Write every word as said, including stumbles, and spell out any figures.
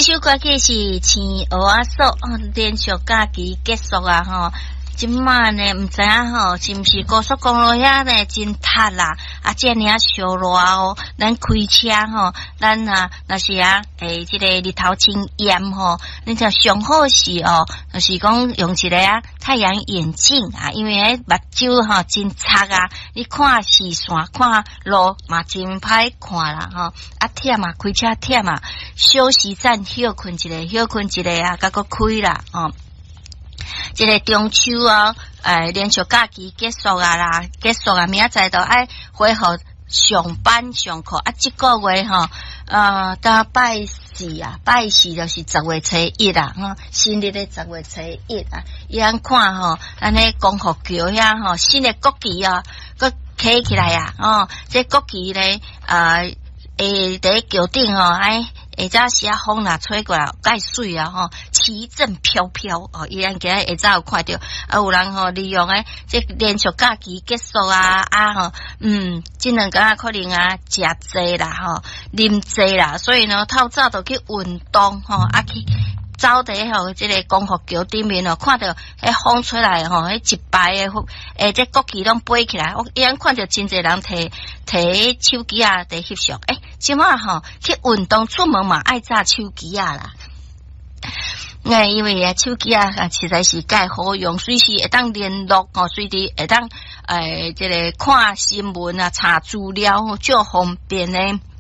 首歌曲是《青蚵仔酥》，哦，连续假期结束啊吼。今晚呢，唔知影吼，是毋是高速公路遐呢真塌啦？啊，遮尔啊烧热哦，咱开车吼，咱啊若是啊，诶，即、这个日头真炎吼，你就上好是哦，就是讲用一个啊太阳眼镜啊，因为迄目睭吼真擦啊，你看视线看路嘛真歹看啦吼，啊忝啊，开车忝啊，休息站休困一下，休困一下啊，甲个开啦哦。这个中秋哦，诶，连续假期结束啊啦，结束啊，明仔载就爱恢复上班上课啊。这个月吼，呃，到拜四啊，拜四就是十月初一啦，吼，新历的十月初一啊。伊安看吼，咱迄光复桥遐吼，新的国旗啊，佮起起来啊，哦，这国旗咧，呃，诶，伫桥顶吼，哎。下早时啊，风若吹过来，介水啊吼，旗阵飘飘哦。伊安今日下早有看到，啊有人吼利用诶，这连续假期结束啊啊吼，嗯，即两个啊可能啊食济啦吼，啉济啦，所以呢透早就去运动吼，啊去走伫吼即个光复桥顶面哦，看到迄风吹来吼，迄一排诶诶，这国旗拢飞起来，我伊安看到真侪人摕摕手机啊伫翕相，诶。即马吼去运动出门嘛爱揸手机啊啦，哎，因为啊手机啊实在是介好用，随时会当联络哦，随时会当诶，即、这个看新闻啊、查资料，足方便咧。